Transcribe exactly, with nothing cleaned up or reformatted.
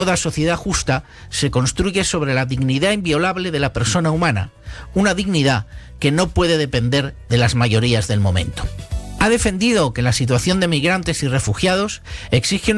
Toda sociedad justa se construye sobre la dignidad inviolable de la persona humana, una dignidad que no puede depender de las mayorías del momento. Ha defendido que la situación de migrantes y refugiados exige